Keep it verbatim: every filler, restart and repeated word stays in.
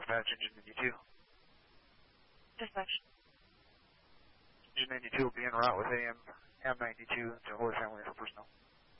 Dispatch, Engine ninety-two. Dispatch. Engine ninety-two will be en route with A M M ninety-two to Holy Family for personnel.